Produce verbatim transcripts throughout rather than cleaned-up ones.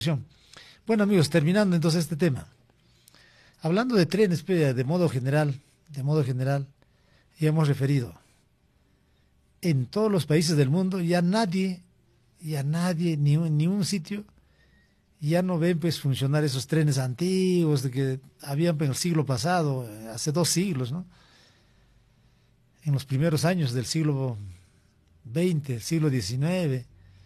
Bueno, amigos, terminando entonces este tema. Hablando de trenes, pe, de modo general, de modo general, ya hemos referido, en todos los países del mundo ya nadie, ya nadie, ni un, ni un sitio, ya no ven pues funcionar esos trenes antiguos de que habían en el siglo pasado, hace dos siglos, ¿no? En los primeros años del siglo veinte, siglo diecinueve.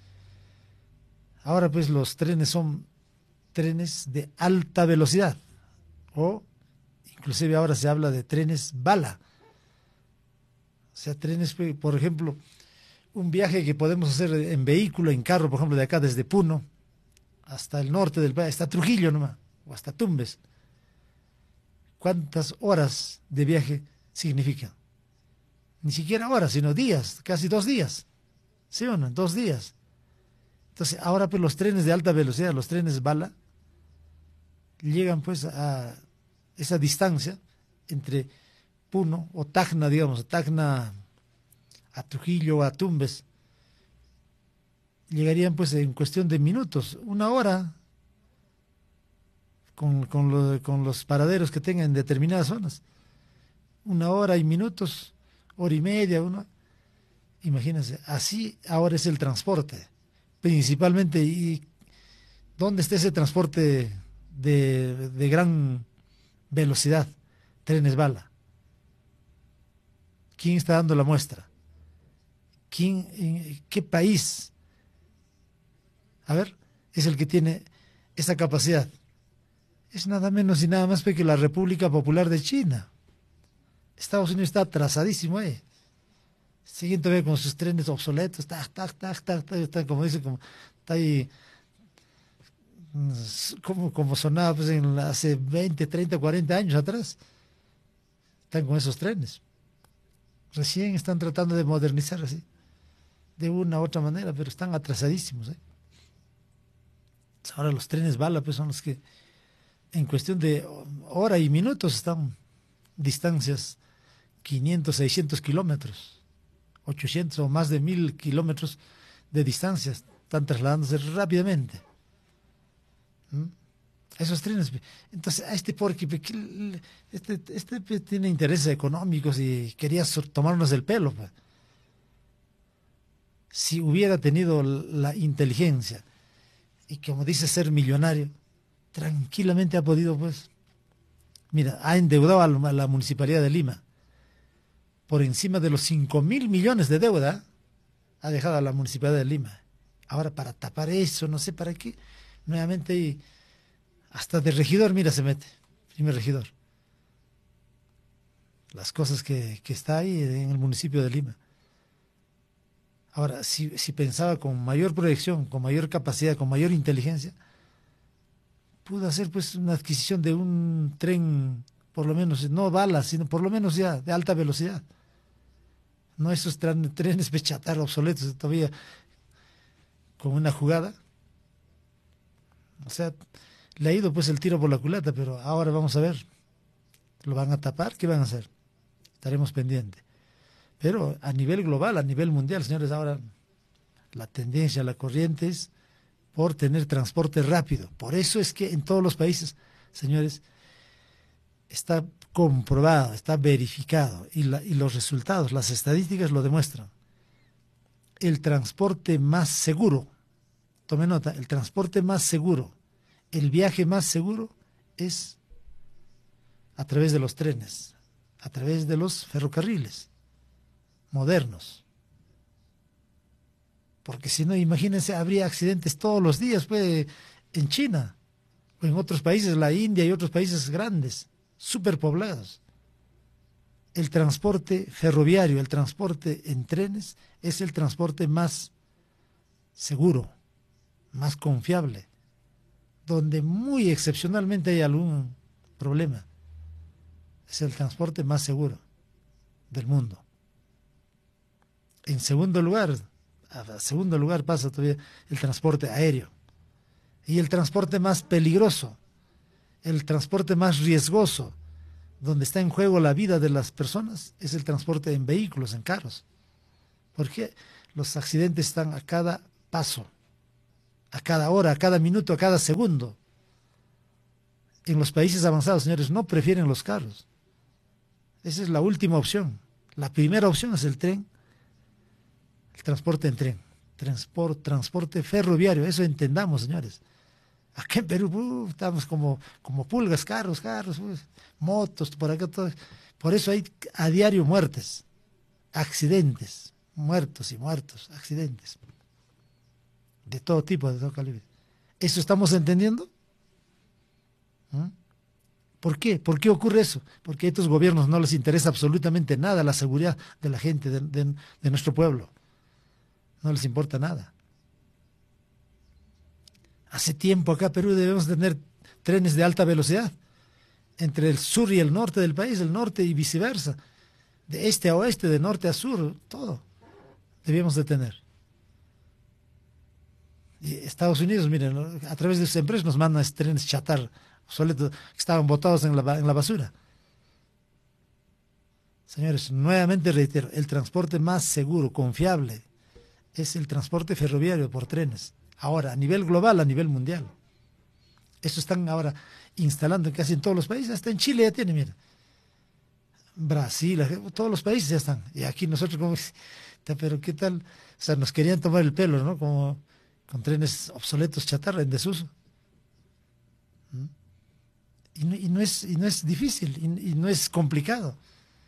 Ahora pues los trenes son trenes de alta velocidad, o inclusive ahora se habla de trenes bala. O sea, trenes, por ejemplo, un viaje que podemos hacer en vehículo, en carro, por ejemplo, de acá desde Puno hasta el norte del país, hasta Trujillo nomás, o hasta Tumbes. ¿Cuántas horas de viaje significan? Ni siquiera horas, sino días, casi dos días. ¿Sí o no? Dos días. Entonces, ahora pues los trenes de alta velocidad, los trenes bala, llegan pues a esa distancia entre Puno o Tacna, digamos, Tacna a Trujillo o a Tumbes. Llegarían pues en cuestión de minutos, una hora, con, con, lo, con los paraderos que tengan en determinadas zonas. Una hora y minutos, hora y media, una. Imagínense, así ahora es el transporte, principalmente. ¿Y dónde está ese transporte de, de gran velocidad? Trenes bala. ¿Quién está dando la muestra? ¿Quién, en qué país? A ver, es el que tiene esa capacidad. Es nada menos y nada más que la República Popular de China. Estados Unidos está atrasadísimo, ¿eh? Siguen todavía con sus trenes obsoletos, tac, tac, tac, tac, tac, tac, como dice, como está ahí, como, como sonaba pues en hace veinte, treinta, cuarenta años atrás. Están con esos trenes. Recién están tratando de modernizar así, de una u otra manera, pero están atrasadísimos, ¿eh? Ahora los trenes bala pues son los que en cuestión de hora y minutos están distancias quinientos, seiscientos kilómetros, ochocientos o más de mil kilómetros de distancia, están trasladándose rápidamente. ¿Mm? Esos trenes, entonces a este porque este, este tiene intereses económicos y quería tomarnos el pelo. Pues. Si hubiera tenido la inteligencia y como dice ser millonario, tranquilamente ha podido, pues, mira, ha endeudado a la Municipalidad de Lima por encima de los cinco mil millones de deuda, ha dejado a la Municipalidad de Lima. Ahora para tapar eso, no sé para qué, nuevamente hasta de regidor, mira, se mete, primer regidor. Las cosas que, que está ahí en el municipio de Lima. Ahora, si, si pensaba con mayor proyección, con mayor capacidad, con mayor inteligencia, pudo hacer pues una adquisición de un tren, por lo menos, no balas, sino por lo menos ya de alta velocidad. No esos tren, trenes pechatar obsoletos todavía con una jugada. O sea, le ha ido pues el tiro por la culata, pero ahora vamos a ver. ¿Lo van a tapar? ¿Qué van a hacer? Estaremos pendientes. Pero a nivel global, a nivel mundial, señores, ahora la tendencia, la corriente es por tener transporte rápido. Por eso es que en todos los países, señores, está comprobado, está verificado y, la, y los resultados, las estadísticas lo demuestran. El transporte más seguro, tome nota, el transporte más seguro, el viaje más seguro es a través de los trenes, a través de los ferrocarriles modernos. Porque si no, imagínense, habría accidentes todos los días pues, en China, o en otros países, la India y otros países grandes, superpoblados. El transporte ferroviario, el transporte en trenes, es el transporte más seguro, más confiable, donde muy excepcionalmente hay algún problema. Es el transporte más seguro del mundo. En segundo lugar, a segundo lugar pasa todavía el transporte aéreo. Y el transporte más peligroso, el transporte más riesgoso, donde está en juego la vida de las personas, es el transporte en vehículos, en carros. Porque los accidentes están a cada paso, a cada hora, a cada minuto, a cada segundo. En los países avanzados, señores, no prefieren los carros. Esa es la última opción. La primera opción es el tren, el transporte en tren, transporte, transporte ferroviario, eso entendamos, señores. Aquí en Perú uh, estamos como, como pulgas, carros, carros, uh, motos, por acá todo. Por eso hay a diario muertes, accidentes, muertos y muertos, accidentes. De todo tipo, de todo calibre. ¿Eso estamos entendiendo? ¿Mm? ¿Por qué? ¿Por qué ocurre eso? Porque a estos gobiernos no les interesa absolutamente nada la seguridad de la gente, de, de, de nuestro pueblo. No les importa nada. Hace tiempo acá en Perú debemos tener trenes de alta velocidad entre el sur y el norte del país, el norte y viceversa, de este a oeste, de norte a sur, todo debíamos de tener. Y Estados Unidos, miren, a través de sus empresas nos mandan trenes chatarra, obsoletos, que estaban botados en la, en la basura. Señores, nuevamente reitero, el transporte más seguro, confiable, es el transporte ferroviario por trenes. Ahora, a nivel global, a nivel mundial. Eso están ahora instalando casi en todos los países, hasta en Chile ya tiene, mira. Brasil, todos los países ya están. Y aquí nosotros como, pero ¿qué tal? O sea, nos querían tomar el pelo, ¿no? Como con trenes obsoletos, chatarra, en desuso. ¿Mm? Y no, y no es, y no es difícil, y, y no es complicado.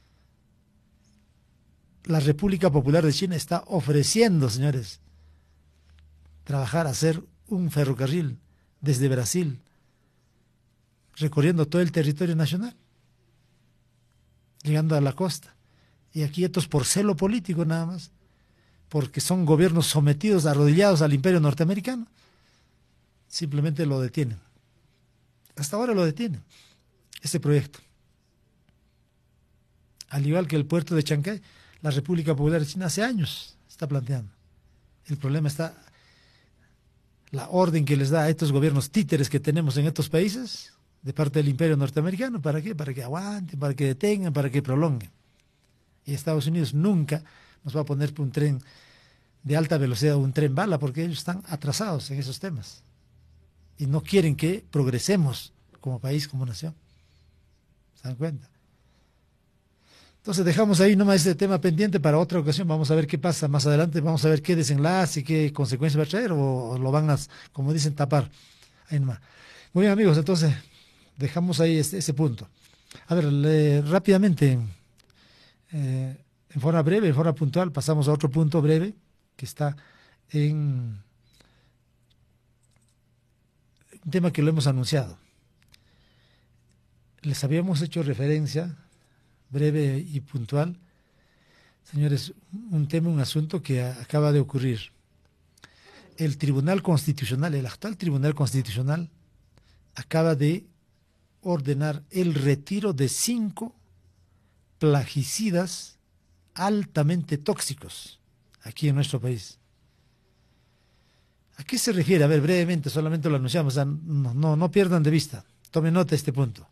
La República Popular de China está ofreciendo, señores, trabajar, hacer un ferrocarril desde Brasil, recorriendo todo el territorio nacional, llegando a la costa. Y aquí esto es por celo político nada más, porque son gobiernos sometidos, arrodillados al imperio norteamericano. Simplemente lo detienen. Hasta ahora lo detienen, este proyecto. Al igual que el puerto de Chancay, la República Popular de China hace años está planteando. El problema está la orden que les da a estos gobiernos títeres que tenemos en estos países, de parte del imperio norteamericano, ¿para qué? Para que aguanten, para que detengan, para que prolonguen. Y Estados Unidos nunca nos va a poner un tren de alta velocidad o un tren bala, porque ellos están atrasados en esos temas. Y no quieren que progresemos como país, como nación. ¿Se dan cuenta? Entonces dejamos ahí nomás este tema pendiente para otra ocasión. Vamos a ver qué pasa más adelante. Vamos a ver qué desenlace, qué consecuencias va a traer, o, o lo van a, como dicen, tapar. Ahí nomás. Muy bien, amigos, entonces dejamos ahí este, ese punto. A ver, le, rápidamente, eh, en forma breve, en forma puntual, pasamos a otro punto breve que está en un tema que lo hemos anunciado. Les habíamos hecho referencia breve y puntual, señores, un tema, un asunto que acaba de ocurrir. El Tribunal Constitucional, el actual Tribunal Constitucional, acaba de ordenar el retiro de cinco plaguicidas altamente tóxicos aquí en nuestro país. ¿A qué se refiere? A ver, brevemente, solamente lo anunciamos, o sea, no, no, no pierdan de vista, tomen nota de este punto.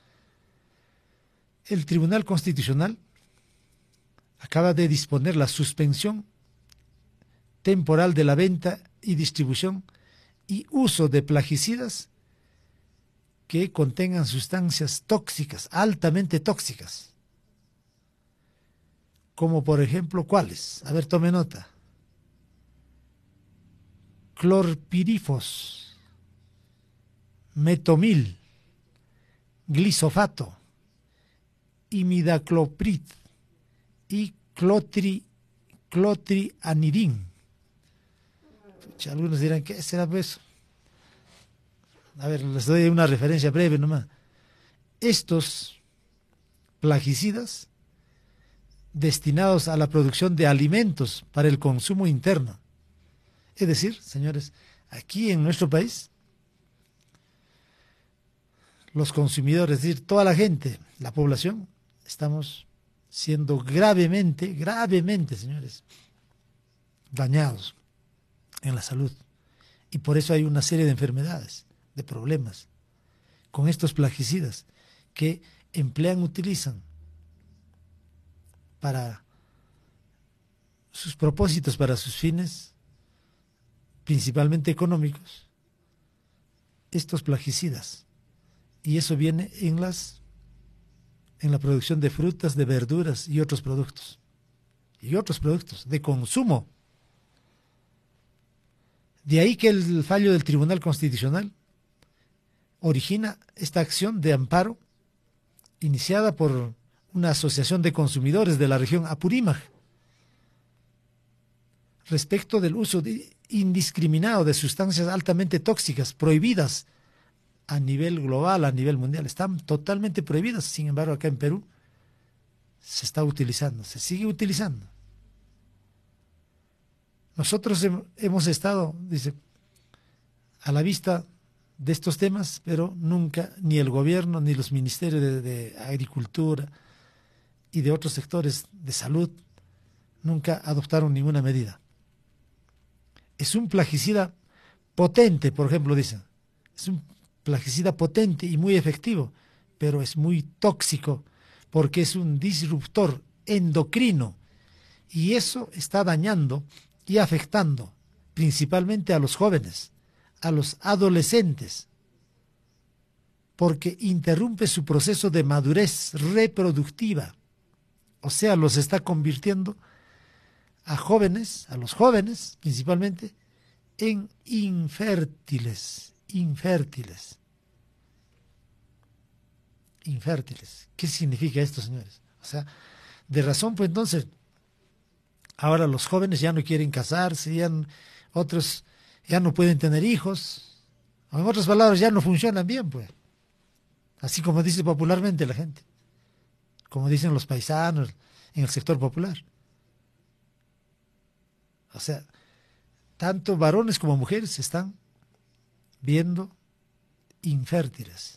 El Tribunal Constitucional acaba de disponer la suspensión temporal de la venta y distribución y uso de plaguicidas que contengan sustancias tóxicas, altamente tóxicas. Como por ejemplo, ¿cuáles? A ver, tome nota. Clorpirifos, metomil, glisofato, imidacloprid y clotri, clotrianirin. Algunos dirán, ¿qué será eso? A ver, les doy una referencia breve nomás. Estos plaguicidas destinados a la producción de alimentos para el consumo interno. Es decir, señores, aquí en nuestro país, los consumidores, es decir, toda la gente, la población, estamos siendo gravemente, gravemente, señores, dañados en la salud. Y por eso hay una serie de enfermedades, de problemas, con estos plaguicidas que emplean, utilizan para sus propósitos, para sus fines, principalmente económicos, estos plaguicidas. Y eso viene en las en la producción de frutas, de verduras y otros productos. Y otros productos de consumo. De ahí que el fallo del Tribunal Constitucional origina esta acción de amparo iniciada por una asociación de consumidores de la región Apurímac respecto del uso de, indiscriminado de sustancias altamente tóxicas, prohibidas a nivel global, a nivel mundial. Están totalmente prohibidas, sin embargo acá en Perú se está utilizando, se sigue utilizando. Nosotros hemos estado, dice, a la vista de estos temas, pero nunca ni el gobierno ni los ministerios de, de Agricultura y de otros sectores de salud nunca adoptaron ninguna medida. Es un plaguicida potente, por ejemplo, dicen. Es un plaguicida potente y muy efectivo, pero es muy tóxico porque es un disruptor endocrino y eso está dañando y afectando principalmente a los jóvenes, a los adolescentes, porque interrumpe su proceso de madurez reproductiva, o sea, los está convirtiendo a jóvenes, a los jóvenes principalmente, en infértiles, infértiles, infértiles. ¿Qué significa esto, señores? O sea, de razón, pues entonces, ahora los jóvenes ya no quieren casarse, ya no, otros ya no pueden tener hijos, o en otras palabras, ya no funcionan bien, pues. Así como dice popularmente la gente, como dicen los paisanos en el sector popular. O sea, tanto varones como mujeres se están viendo infértiles.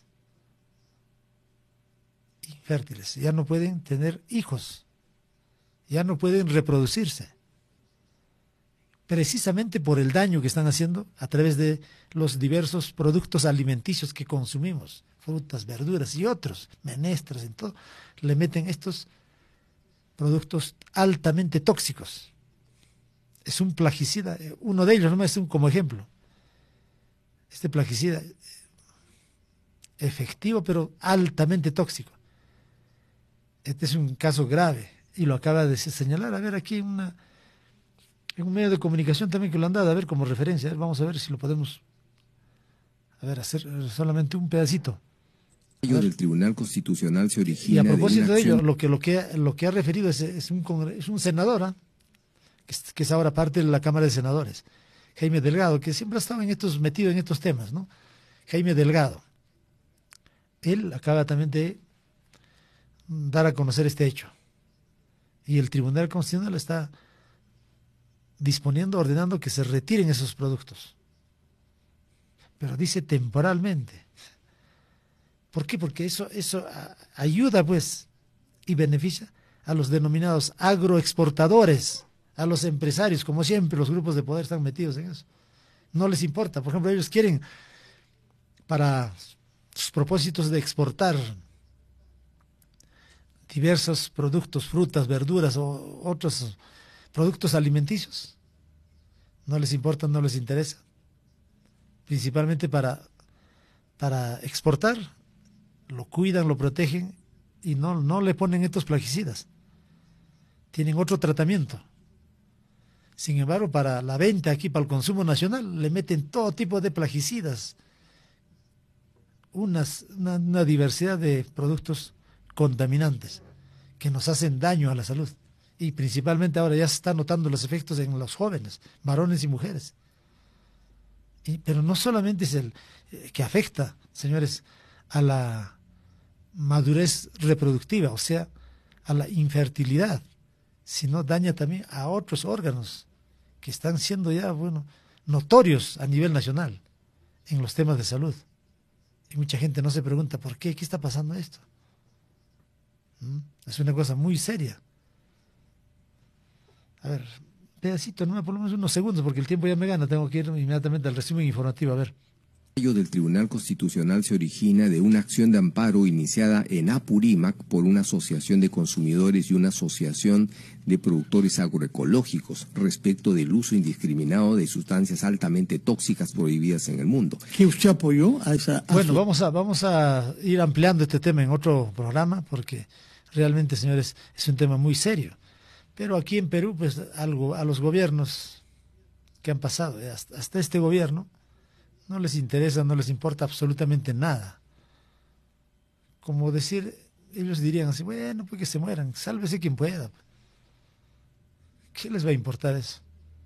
Infértiles. Ya no pueden tener hijos. Ya no pueden reproducirse. Precisamente por el daño que están haciendo a través de los diversos productos alimenticios que consumimos. Frutas, verduras y otros, menestras, en todo. Le meten estos productos altamente tóxicos. Es un plaguicida, uno de ellos nomás es un como ejemplo. Este plaguicida efectivo pero altamente tóxico. Este es un caso grave y lo acaba de señalar. A ver, aquí una, en un medio de comunicación también que lo han dado, a ver como referencia. A ver, vamos a ver si lo podemos, a ver, hacer solamente un pedacito. Del Tribunal Constitucional se origina. Y a propósito de, de ello, lo que, lo que, lo que ha referido es, es, un, es un senador, ¿eh? que, es, que es ahora parte de la Cámara de Senadores, Jaime Delgado, que siempre ha estado en estos, metido en estos temas, ¿no? Jaime Delgado. Él acaba también de dar a conocer este hecho. Y el Tribunal Constitucional está disponiendo, ordenando que se retiren esos productos. Pero dice temporalmente. ¿Por qué? Porque eso, eso ayuda, pues, y beneficia a los denominados agroexportadores, a los empresarios, como siempre los grupos de poder están metidos en eso. No les importa. Por ejemplo, ellos quieren, para sus propósitos de exportar diversos productos, frutas, verduras o otros productos alimenticios, no les importa, no les interesa. Principalmente para, para exportar, lo cuidan, lo protegen y no, no le ponen estos plaguicidas. Tienen otro tratamiento. Sin embargo, para la venta aquí, para el consumo nacional, le meten todo tipo de plaguicidas. Unas, una, una diversidad de productos contaminantes que nos hacen daño a la salud. Y principalmente ahora ya se están notando los efectos en los jóvenes, varones y mujeres. Y, pero no solamente es el eh, que afecta, señores, a la madurez reproductiva, o sea, a la infertilidad, sino daña también a otros órganos que están siendo ya, bueno, notorios a nivel nacional en los temas de salud. Y mucha gente no se pregunta, ¿por qué? ¿Qué está pasando esto? ¿Mm? Es una cosa muy seria. A ver, pedacito, no me por lo menos unos segundos, porque el tiempo ya me gana, tengo que ir inmediatamente al resumen informativo, a ver. fallo del Tribunal Constitucional se origina de una acción de amparo iniciada en Apurímac por una asociación de consumidores y una asociación de productores agroecológicos respecto del uso indiscriminado de sustancias altamente tóxicas prohibidas en el mundo. ¿Que usted apoyó a esa asociación? Bueno, vamos a, vamos a ir ampliando este tema en otro programa porque realmente, señores, es un tema muy serio. Pero aquí en Perú, pues algo a los gobiernos que han pasado, hasta, hasta este gobierno, no les interesa, no les importa absolutamente nada. Como decir, ellos dirían así, bueno, pues que se mueran, sálvese quien pueda. ¿Qué les va a importar eso?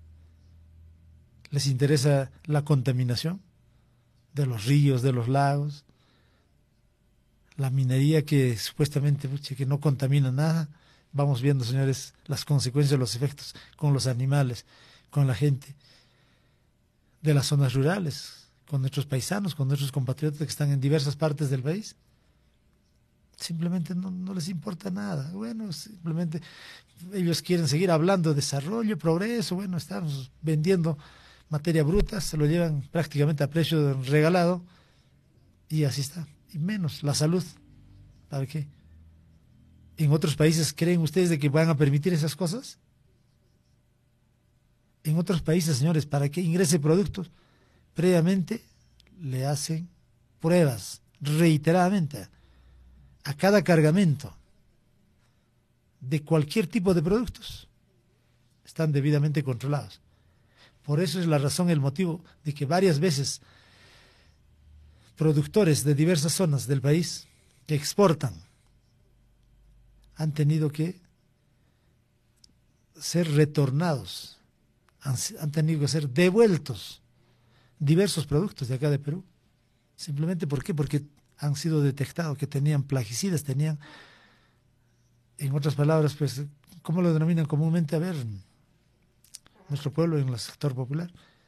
¿Les interesa la contaminación de los ríos, de los lagos? La minería que supuestamente pucha, que no contamina nada. Vamos viendo, señores, las consecuencias, los efectos con los animales, con la gente de las zonas rurales, con nuestros paisanos, con nuestros compatriotas que están en diversas partes del país. Simplemente no, no les importa nada. Bueno, simplemente ellos quieren seguir hablando de desarrollo, progreso. Bueno, estamos vendiendo materia bruta, se lo llevan prácticamente a precio regalado y así está. Y menos la salud. ¿Para qué? ¿En otros países creen ustedes de que van a permitir esas cosas? En otros países, señores, para que ingrese productos, previamente le hacen pruebas reiteradamente a cada cargamento de cualquier tipo de productos. Están debidamente controlados. Por eso es la razón, el motivo de que varias veces productores de diversas zonas del país que exportan han tenido que ser retornados, han, han tenido que ser devueltos diversos productos de acá de Perú. Simplemente, ¿por qué? Porque han sido detectados que tenían plaguicidas, tenían, en otras palabras, pues, ¿cómo lo denominan comúnmente? A ver, nuestro pueblo en el sector popular,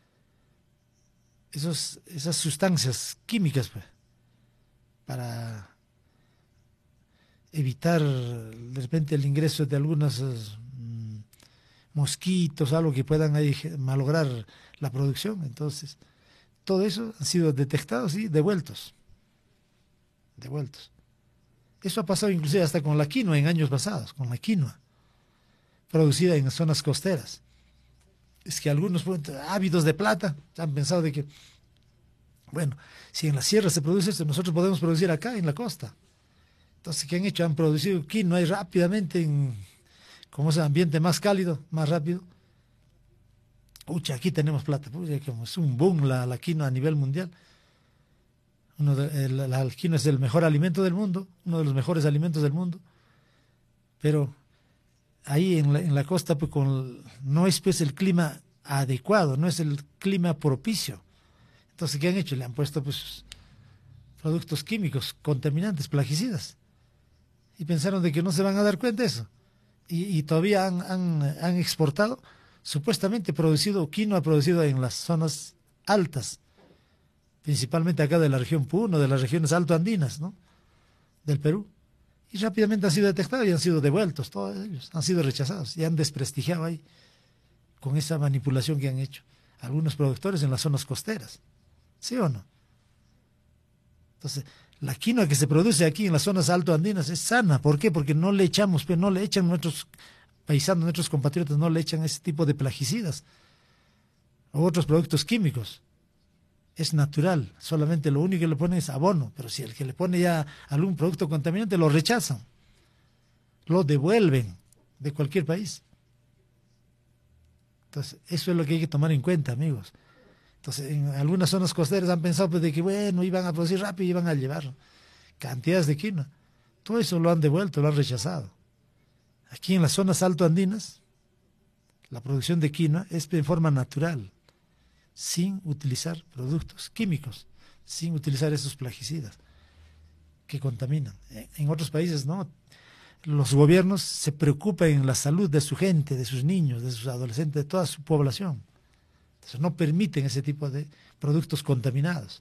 esos, esas sustancias químicas, pues, para evitar de repente el ingreso de algunos mmm, mosquitos, algo que puedan ahí malograr la producción. Entonces, todo eso han sido detectados y devueltos. Devueltos. Eso ha pasado inclusive hasta con la quinoa en años pasados, con la quinoa producida en zonas costeras. Es que algunos ávidos de plata han pensado de que, bueno, si en la sierra se produce esto, nosotros podemos producir acá en la costa. Entonces, ¿qué han hecho? Han producido quinoa y rápidamente, en, como es el ambiente más cálido, más rápido. Pucha, aquí tenemos plata. Pucha, como es un boom la, la quinoa a nivel mundial. Uno de, el, la quinoa es el mejor alimento del mundo, uno de los mejores alimentos del mundo. Pero ahí en la, en la costa pues, con, no es pues el clima adecuado, no es el clima propicio. Entonces, ¿qué han hecho? Le han puesto pues productos químicos, contaminantes, plaguicidas. Y pensaron de que no se van a dar cuenta de eso. Y, y todavía han, han, han exportado, supuestamente producido, quinoa producido en las zonas altas, principalmente acá de la región Puno, de las regiones altoandinas, ¿no?, del Perú. Y rápidamente han sido detectados y han sido devueltos, todos ellos, han sido rechazados y han desprestigiado ahí con esa manipulación que han hecho algunos productores en las zonas costeras. ¿Sí o no? Entonces, la quinoa que se produce aquí en las zonas altoandinas es sana. ¿Por qué? Porque no le echamos, no le echan nuestros paisanos, nuestros compatriotas, no le echan ese tipo de plaguicidas o otros productos químicos. Es natural, solamente lo único que le ponen es abono, pero si el que le pone ya algún producto contaminante lo rechazan, lo devuelven de cualquier país. Entonces, eso es lo que hay que tomar en cuenta, amigos. Entonces, en algunas zonas costeras han pensado pues, de que, bueno, iban a producir rápido y iban a llevar cantidades de quinoa. Todo eso lo han devuelto, lo han rechazado. Aquí en las zonas altoandinas, la producción de quinoa es de forma natural, sin utilizar productos químicos, sin utilizar esos plaguicidas que contaminan. En otros países, no. Los gobiernos se preocupan en la salud de su gente, de sus niños, de sus adolescentes, de toda su población. Entonces no permiten ese tipo de productos contaminados.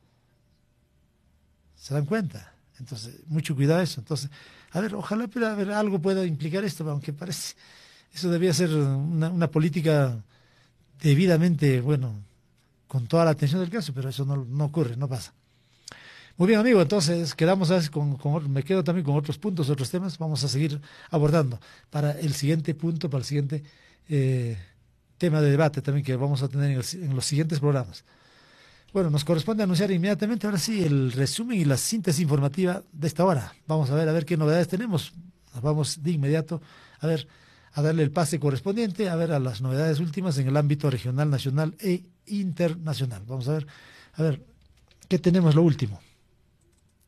¿Se dan cuenta? Entonces, mucho cuidado eso. Entonces, a ver, ojalá pero, a ver, algo pueda implicar esto, aunque parece, eso debía ser una, una política debidamente, bueno, con toda la atención del caso, pero eso no, no ocurre, no pasa. Muy bien, amigo, entonces quedamos a veces con, con, me quedo también con otros puntos, otros temas, vamos a seguir abordando para el siguiente punto, para el siguiente eh, tema de debate también que vamos a tener en, el, en los siguientes programas. Bueno, nos corresponde anunciar inmediatamente, ahora sí, el resumen y la síntesis informativa de esta hora. Vamos a ver, a ver qué novedades tenemos. Nos vamos de inmediato a ver, a darle el pase correspondiente, a ver a las novedades últimas en el ámbito regional, nacional e internacional. Vamos a ver, a ver, ¿qué tenemos lo último?